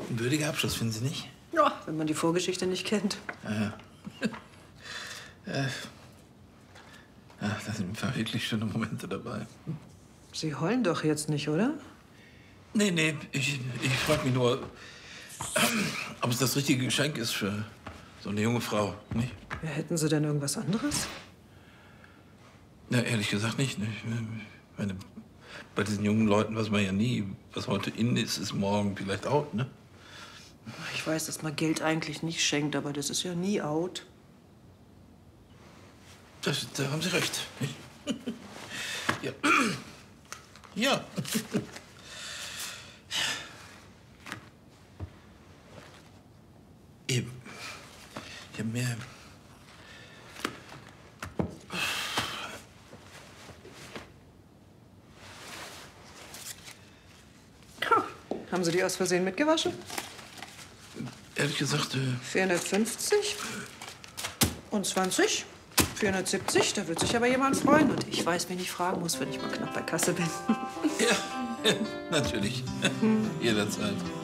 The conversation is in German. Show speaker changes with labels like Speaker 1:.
Speaker 1: Ein würdiger Abschluss, finden Sie nicht?
Speaker 2: Ja, wenn man die Vorgeschichte nicht kennt.
Speaker 1: Ja. Ja, da sind wirklich schöne Momente dabei.
Speaker 2: Sie heulen doch jetzt nicht, oder?
Speaker 1: Nee, ich frage mich nur, ob es das richtige Geschenk ist für so eine junge Frau, nicht?
Speaker 2: Ja, hätten Sie denn irgendwas anderes?
Speaker 1: Na, ehrlich gesagt nicht. Ich meine, bei diesen jungen Leuten weiß man ja nie, was heute in ist morgen vielleicht out, ne?
Speaker 2: Ich weiß, dass man Geld eigentlich nicht schenkt, aber das ist ja nie out.
Speaker 1: Da haben Sie recht. Nicht? Ja. Ja. Eben. Ich habe mehr...
Speaker 2: Haben Sie die aus Versehen mitgewaschen?
Speaker 1: Ehrlich gesagt,
Speaker 2: 450 und 20, 470. Da wird sich aber jemand freuen. Und ich weiß, wen ich fragen muss, wenn ich mal knapp bei Kasse bin.
Speaker 1: Ja, natürlich. Jederzeit.